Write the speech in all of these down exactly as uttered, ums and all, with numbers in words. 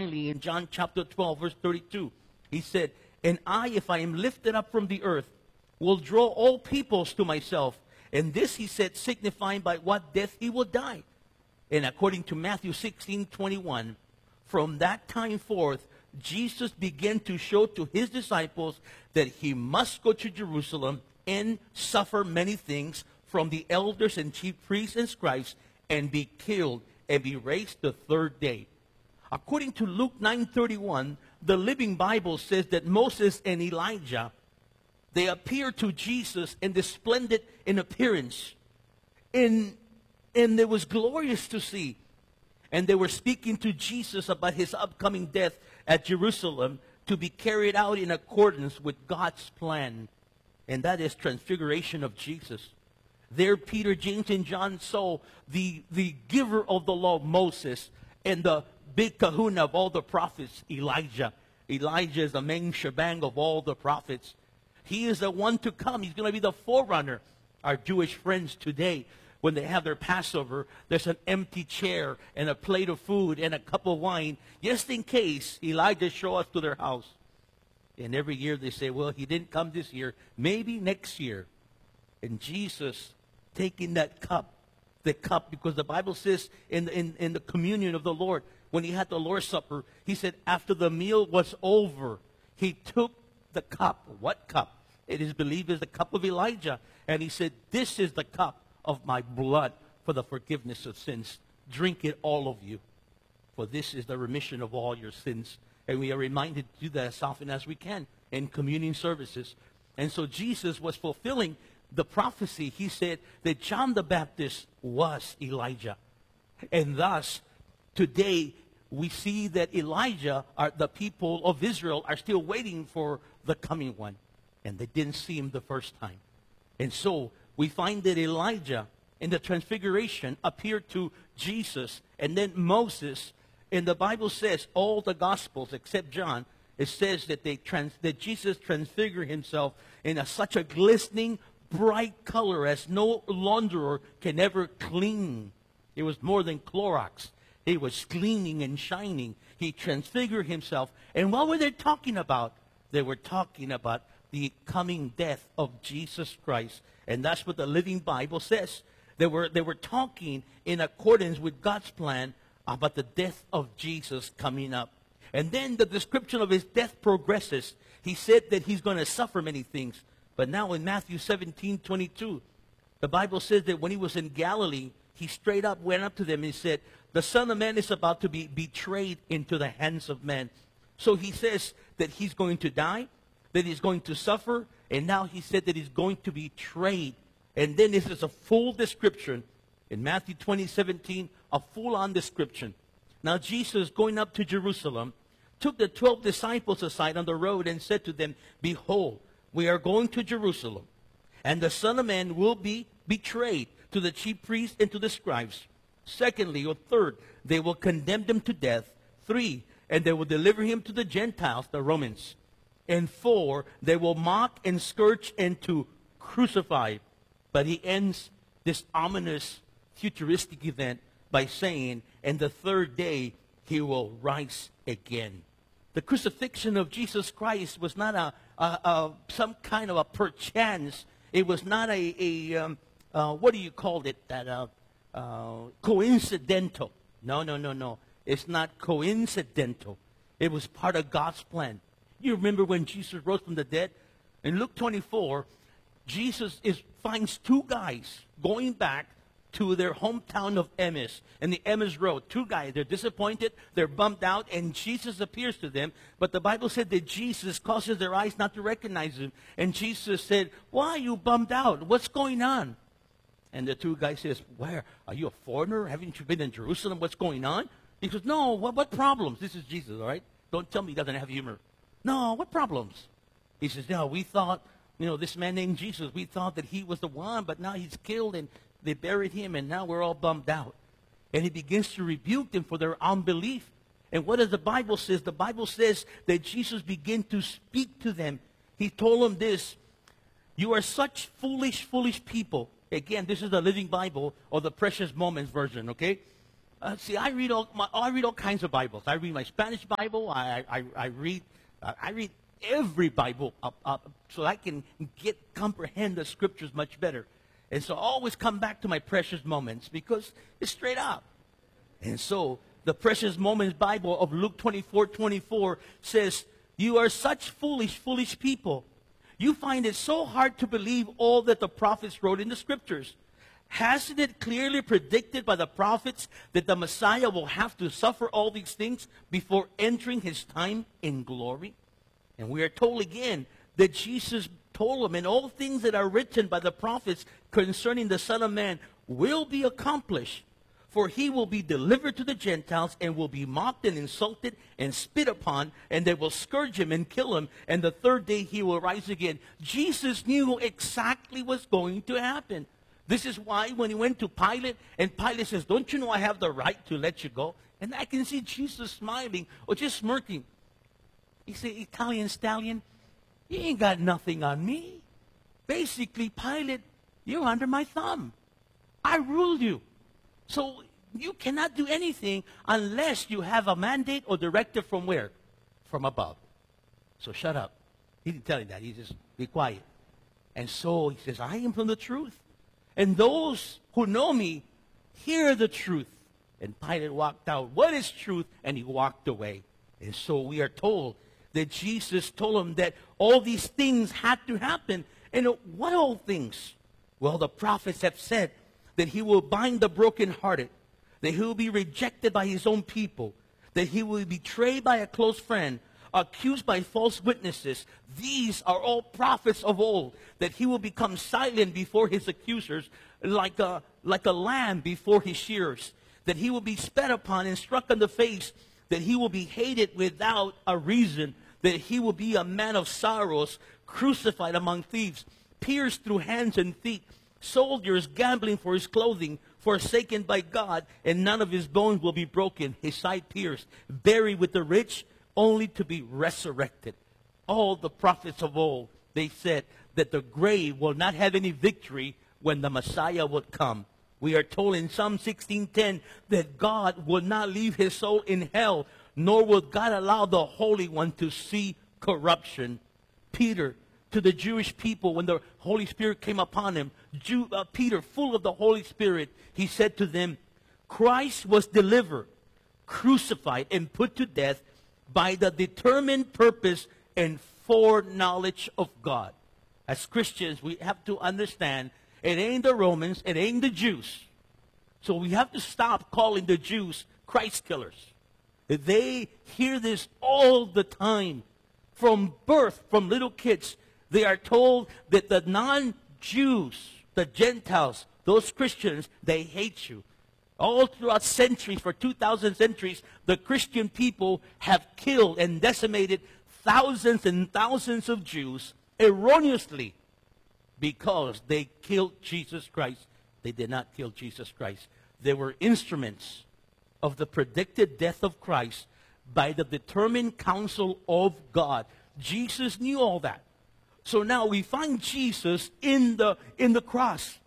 finally, in John chapter twelve, verse thirty-two, he said, "And I, if I am lifted up from the earth, will draw all peoples to myself." And this, he said, signifying by what death he will die. And according to Matthew sixteen twenty-one, from that time forth, Jesus began to show to his disciples that he must go to Jerusalem and suffer many things from the elders and chief priests and scribes, and be killed and be raised the third day. According to Luke nine thirty-one, the Living Bible says that Moses and Elijah, they appeared to Jesus in the splendid in appearance. And, and it was glorious to see. And they were speaking to Jesus about his upcoming death at Jerusalem to be carried out in accordance with God's plan. And that is transfiguration of Jesus. There, Peter, James, and John saw the, the giver of the law, Moses, and the big kahuna of all the prophets, Elijah. Elijah is the main shebang of all the prophets. He is the one to come. He's going to be the forerunner. Our Jewish friends today, when they have their Passover, there's an empty chair and a plate of food and a cup of wine, just in case Elijah shows up to their house. And every year they say, well, he didn't come this year, maybe next year. And Jesus taking that cup, the cup, because the Bible says in, in, in the communion of the Lord, when he had the Lord's Supper, he said after the meal was over, he took the cup. What cup? It is believed is the cup of Elijah. And he said, this is the cup of my blood for the forgiveness of sins. Drink it, all of you, for this is the remission of all your sins. And we are reminded to do that as often as we can in communion services. And so Jesus was fulfilling the prophecy. He said that John the Baptist was Elijah. And thus, today, we see that Elijah, are, the people of Israel, are still waiting for the coming one. And they didn't see him the first time. And so, we find that Elijah, in the transfiguration, appeared to Jesus. And then Moses, and the Bible says, all the Gospels except John, it says that, they trans, that Jesus transfigured himself in a, such a glistening, bright color as no launderer can ever clean. It was more than Clorox. It was gleaming and shining. He transfigured himself. And what were they talking about? They were talking about the coming death of Jesus Christ. And that's what the Living Bible says. They were, they were talking in accordance with God's plan about the death of Jesus coming up. And then the description of his death progresses. He said that he's going to suffer many things. But now in Matthew seventeen twenty-two, the Bible says that when he was in Galilee, he straight up went up to them and said, the Son of Man is about to be betrayed into the hands of men. So he says that he's going to die, that he's going to suffer, and now he said that he's going to be betrayed. And then this is a full description in Matthew twenty seventeen, a full-on description. Now Jesus, going up to Jerusalem, took the twelve disciples aside on the road and said to them, behold, we are going to Jerusalem, and the Son of Man will be betrayed to the chief priests and to the scribes. Secondly, or third, they will condemn him to death. Three, and they will deliver him to the Gentiles, the Romans. And four, they will mock and scourge and to crucify. But he ends this ominous futuristic event by saying, and the third day he will rise again. The crucifixion of Jesus Christ was not a, a, a some kind of a perchance. It was not a, a um, uh, what do you call it? That uh, uh, coincidental. No, no, no, no. It's not coincidental. It was part of God's plan. You remember when Jesus rose from the dead? In Luke twenty-four, Jesus is, finds two guys going back to their hometown of Emmaus, and the Emmaus Road. Two guys, they're disappointed, they're bummed out, and Jesus appears to them. But the Bible said that Jesus causes their eyes not to recognize him. And Jesus said, why are you bummed out? What's going on? And the two guys says, where? Are you a foreigner? Haven't you been in Jerusalem? What's going on? He goes, no, what, what problems? This is Jesus, all right? Don't tell me he doesn't have humor. No, what problems? He says, no, we thought, you know, this man named Jesus, we thought that he was the one, but now he's killed and they buried him, and now we're all bummed out. And he begins to rebuke them for their unbelief. And what does the Bible says? The Bible says that Jesus began to speak to them. He told them this, you are such foolish, foolish people. Again, this is the Living Bible or the Precious Moments version, okay? Uh, see, I read all my, I read all kinds of Bibles. I read my Spanish Bible. I I, I read uh, I read every Bible up, up, so I can get comprehend the scriptures much better. And so I always come back to my precious moments because it's straight up. And so the precious moments Bible of Luke twenty-four twenty-four says, "You are such foolish, foolish people. You find it so hard to believe all that the prophets wrote in the scriptures. Hasn't it clearly predicted by the prophets that the Messiah will have to suffer all these things before entering his time in glory?" And we are told again that Jesus told them, and all things that are written by the prophets concerning the Son of Man will be accomplished. For he will be delivered to the Gentiles and will be mocked and insulted and spit upon, and they will scourge him and kill him, and the third day he will rise again. Jesus knew exactly what's going to happen. This is why when he went to Pilate, and Pilate says, "Don't you know I have the right to let you go?" And I can see Jesus smiling or just smirking. He said, "Italian stallion, you ain't got nothing on me. Basically, Pilate, you're under my thumb. I rule you. So you cannot do anything unless you have a mandate or directive from where? From above. So shut up." He didn't tell you that. He just, be quiet. And so he says, "I am from the truth. And those who know me hear the truth." And Pilate walked out. "What is truth?" And he walked away. And so we are told that Jesus told him that all these things had to happen. And what all things? Well, the prophets have said that he will bind the brokenhearted, that he will be rejected by his own people, that he will be betrayed by a close friend, accused by false witnesses. These are all prophets of old, that he will become silent before his accusers, like a, like a lamb before his shearers, that he will be spat upon and struck on the face, that he will be hated without a reason, that he will be a man of sorrows, crucified among thieves, pierced through hands and feet, soldiers gambling for his clothing, forsaken by God, and none of his bones will be broken, his side pierced, buried with the rich, only to be resurrected. All the prophets of old, they said that the grave will not have any victory when the Messiah would come. We are told in Psalm sixteen ten that God will not leave his soul in hell, nor will God allow the Holy One to see corruption. Peter, to the Jewish people, when the Holy Spirit came upon him, Jew, uh, Peter, full of the Holy Spirit, he said to them, "Christ was delivered, crucified, and put to death by the determined purpose and foreknowledge of God." As Christians, we have to understand it ain't the Romans, it ain't the Jews. So we have to stop calling the Jews Christ killers. They hear this all the time. From birth, from little kids, they are told that the non-Jews, the Gentiles, those Christians, they hate you. All throughout centuries, for two thousand centuries, the Christian people have killed and decimated thousands and thousands of Jews erroneously because they killed Jesus Christ. They did not kill Jesus Christ. They were instruments of the predicted death of Christ by the determined counsel of God. Jesus knew all that. So now we find Jesus in the, in the cross.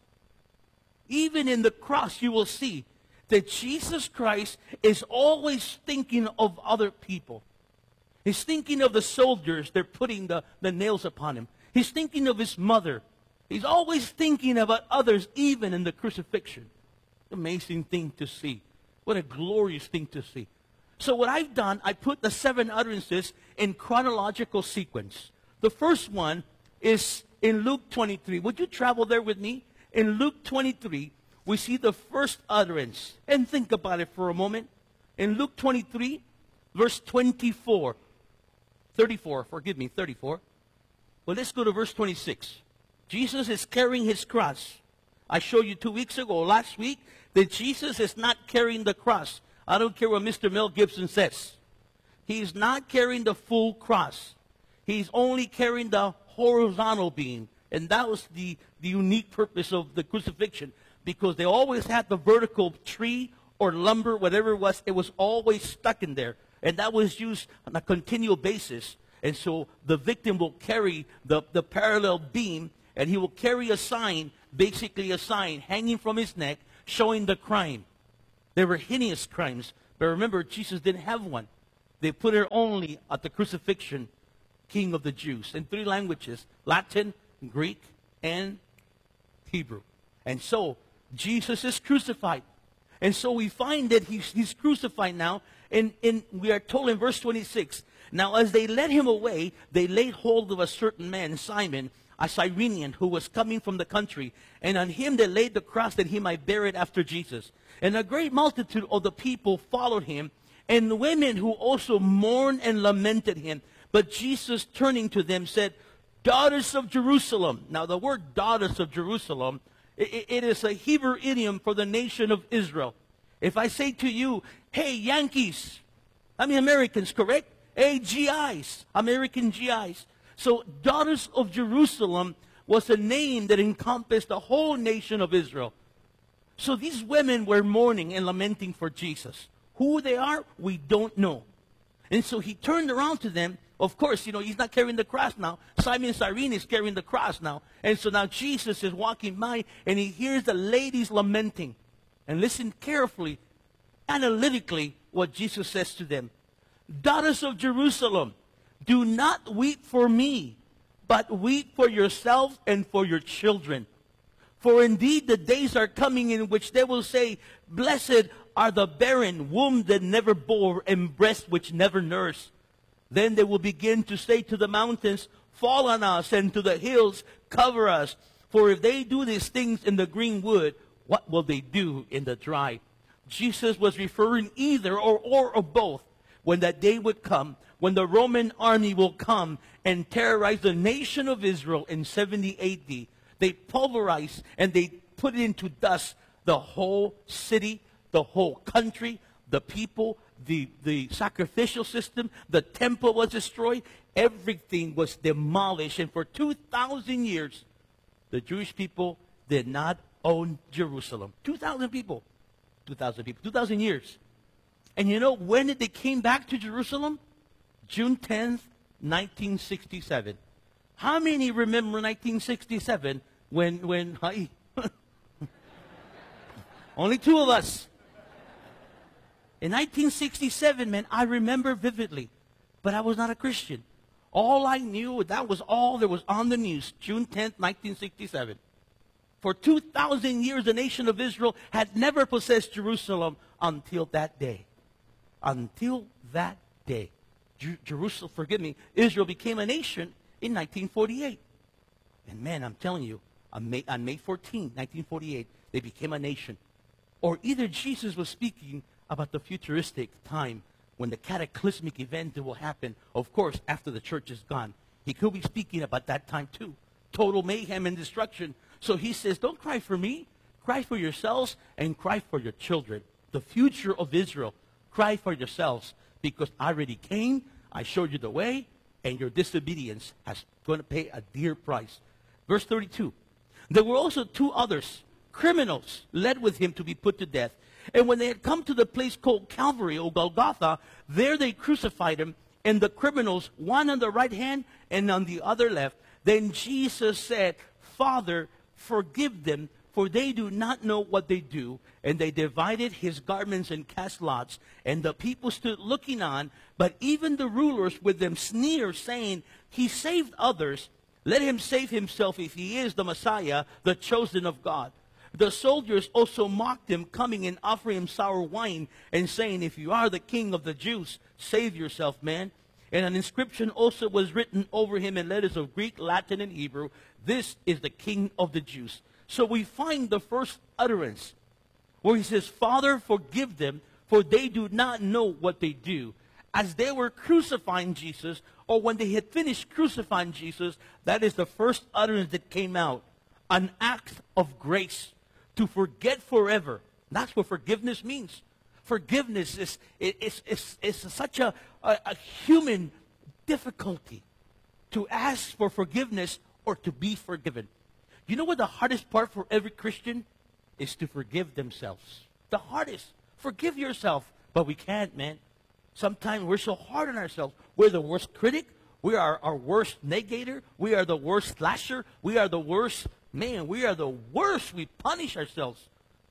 Even in the cross, you will see that Jesus Christ is always thinking of other people. He's thinking of the soldiers. They're putting the, the nails upon him. He's thinking of his mother. He's always thinking about others, even in the crucifixion. Amazing thing to see. What a glorious thing to see. So what I've done, I put the seven utterances in chronological sequence. The first one is in Luke twenty-three. Would you travel there with me? In Luke twenty-three, we see the first utterance. And think about it for a moment. In Luke twenty-three, verse twenty-four. thirty-four, forgive me, thirty-four. Well, let's go to verse twenty-six. Jesus is carrying his cross. I showed you two weeks ago, last week, that Jesus is not carrying the cross. I don't care what Mister Mel Gibson says. He's not carrying the full cross. He's only carrying the horizontal beam. And that was the, the unique purpose of the crucifixion, because they always had the vertical tree or lumber, whatever it was, it was always stuck in there. And that was used on a continual basis. And so the victim will carry the, the parallel beam, and he will carry a sign, basically a sign hanging from his neck, showing the crime. They were heinous crimes. But remember, Jesus didn't have one. They put it only at the crucifixion, King of the Jews, in three languages, Latin, Greek, and Hebrew. And so, Jesus is crucified. And so we find that he's, he's crucified now. And, and we are told in verse twenty-six, now as they led him away, they laid hold of a certain man, Simon, a Cyrenian, who was coming from the country. And on him they laid the cross that he might bear it after Jesus. And a great multitude of the people followed him, and the women who also mourned and lamented him. But Jesus, turning to them, said, daughters of Jerusalem. Now the word daughters of Jerusalem, it, it is a Hebrew idiom for the nation of Israel. If I say to you, hey, Yankees, I mean Americans, correct? Hey, G Is, American G Is. So daughters of Jerusalem was a name that encompassed the whole nation of Israel. So these women were mourning and lamenting for Jesus. Who they are, we don't know. And so he turned around to them. Of course, you know, he's not carrying the cross now. Simon Cyrene is carrying the cross now. And so now Jesus is walking by, and he hears the ladies lamenting. And listen carefully, analytically, what Jesus says to them. Daughters of Jerusalem, do not weep for me, but weep for yourselves and for your children. For indeed the days are coming in which they will say, blessed are the barren, womb that never bore, and breast which never nursed. Then they will begin to say to the mountains, fall on us, and to the hills, cover us. For if they do these things in the green wood, what will they do in the dry? Jesus was referring either or, or, or both. When that day would come, when the Roman army will come and terrorize the nation of Israel in seventy A D, they pulverized and they put it into dust the whole city, the whole country, the people, the, the sacrificial system, the temple was destroyed. Everything was demolished. And for two thousand years, the Jewish people did not own Jerusalem. two thousand people. two thousand people. two thousand years. And you know when they came back to Jerusalem? June tenth, nineteen sixty-seven. How many remember nineteen sixty-seven when, when, hi. Only two of us. In nineteen sixty-seven, man, I remember vividly, but I was not a Christian. All I knew, that was all there was on the news, June tenth, nineteen sixty-seven. For two thousand years, the nation of Israel had never possessed Jerusalem until that day. Until that day. Jer- Jerusalem, forgive me, Israel became a nation in nineteen forty-eight. And man, I'm telling you, on May, on May fourteenth, nineteen forty-eight, they became a nation. Or either Jesus was speaking about the futuristic time when the cataclysmic event that will happen, of course, after the church is gone. He could be speaking about that time too. Total mayhem and destruction. So he says, don't cry for me. Cry for yourselves and cry for your children. The future of Israel. Cry for yourselves because I already came, I showed you the way, and your disobedience has going to pay a dear price. Verse thirty-two. There were also two others, criminals, led with him to be put to death. And when they had come to the place called Calvary, or Golgotha, there they crucified him, and the criminals, one on the right hand and on the other left. Then Jesus said, Father, forgive them, for they do not know what they do. And they divided his garments and cast lots. And the people stood looking on, but even the rulers with them sneered, saying, he saved others. Let him save himself if he is the Messiah, the chosen of God. The soldiers also mocked him, coming and offering him sour wine, and saying, if you are the king of the Jews, save yourself, man. And an inscription also was written over him in letters of Greek, Latin, and Hebrew. This is the King of the Jews. So we find the first utterance where he says, Father, forgive them, for they do not know what they do. As they were crucifying Jesus, or when they had finished crucifying Jesus, that is the first utterance that came out. An act of grace to forget forever. That's what forgiveness means. Forgiveness is, is, is, is such a, a, a human difficulty to ask for forgiveness or to be forgiven. You know what the hardest part for every Christian is? To forgive themselves. The hardest. Forgive yourself. But we can't, man. Sometimes we're so hard on ourselves. We're the worst critic. We are our worst negator. We are the worst slasher. We are the worst, man, we are the worst. We punish ourselves.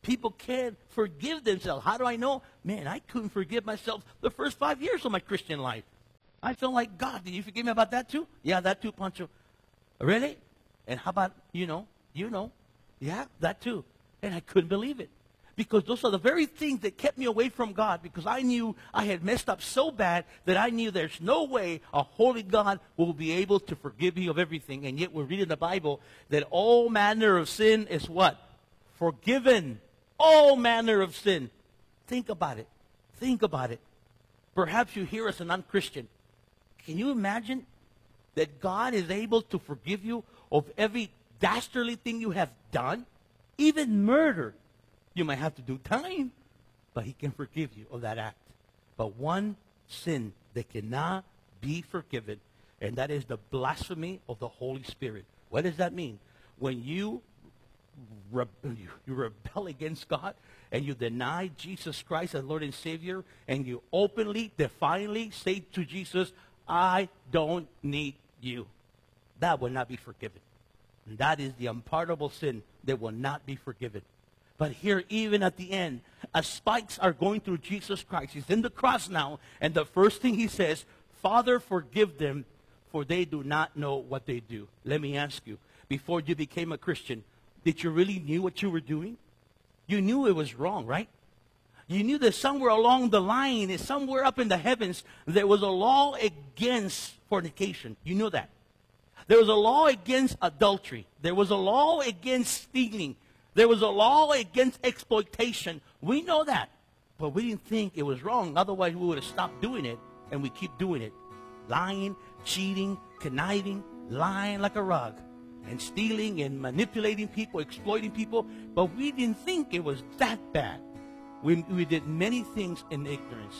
people can't forgive themselves. How do I know? Man, I couldn't forgive myself the first five years of my Christian life. I felt like, God, did you forgive me about that too? Yeah, that too, Pancho. Really? And how about, you know, you know, yeah, that too. And I couldn't believe it. Because those are the very things that kept me away from God, because I knew I had messed up so bad that I knew there's no way a holy God will be able to forgive me of everything. And yet we're reading the Bible that all manner of sin is what? Forgiven. All manner of sin. Think about it. Think about it. Perhaps you hear as a non-Christian. Can you imagine that God is able to forgive you of every dastardly thing you have done? Even murder. You might have to do time, but he can forgive you of that act. But one sin that cannot be forgiven, and that is the blasphemy of the Holy Spirit. What does that mean? When you, re- you rebel against God and you deny Jesus Christ as Lord and Savior, and you openly, defiantly say to Jesus, I don't need you, that will not be forgiven. And that is the unpardonable sin that will not be forgiven. But here, even at the end, as spikes are going through Jesus Christ, he's in the cross now, and the first thing he says, Father, forgive them, for they do not know what they do. Let me ask you, before you became a Christian, did you really knew what you were doing? You knew it was wrong, right? You knew that somewhere along the line, somewhere up in the heavens, there was a law against fornication. You knew that. There was a law against adultery. There was a law against stealing. There was a law against exploitation. We know that. But we didn't think it was wrong. Otherwise, we would have stopped doing it, and we keep doing it. Lying, cheating, conniving, lying like a rug, and stealing and manipulating people, exploiting people. But we didn't think it was that bad. We, we did many things in ignorance.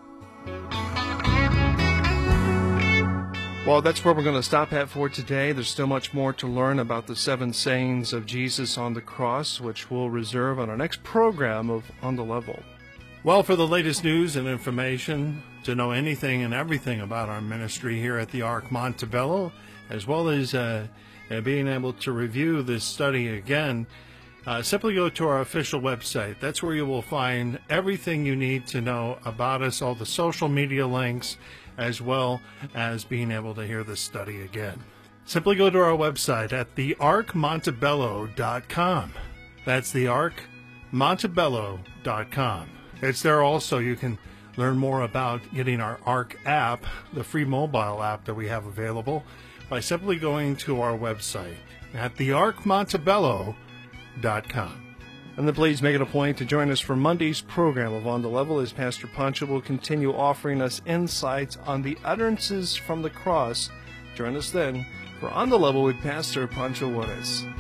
Well, that's where we're going to stop at for today. There's still much more to learn about the seven sayings of Jesus on the cross, which we'll reserve on our next program of On the Level. Well, for the latest news and information, to know anything and everything about our ministry here at the Ark Montebello, as well as uh, uh, being able to review this study again, uh, simply go to our official website. That's where you will find everything you need to know about us, all the social media links, as well as being able to hear this study again. Simply go to our website at the ark montebello dot com. That's the ark montebello dot com. It's there also. You can learn more about getting our Ark app, the free mobile app that we have available, by simply going to our website at the ark montebello dot com. And then please make it a point to join us for Monday's program of On the Level, as Pastor Pancho will continue offering us insights on the utterances from the cross. Join us then for On the Level with Pastor Pancho Juarez.